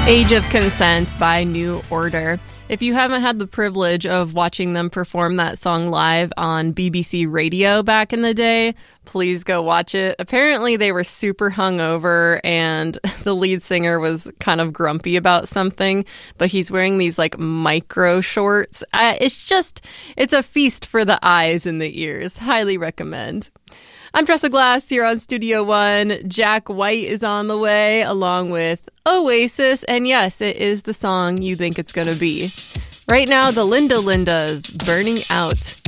Age of Consent by New Order. If you haven't had the privilege of watching them perform that song live on BBC Radio back in the day, please go watch it. Apparently they were super hungover and the lead singer was kind of grumpy about something, but he's wearing these like micro shorts. It's a feast for the eyes and the ears. Highly recommend. I'm Tressa Glass here on Studio One. Jack White is on the way along with Oasis. And yes, it is the song you think it's going to be. Right now, the Linda Lindas, Burning Out.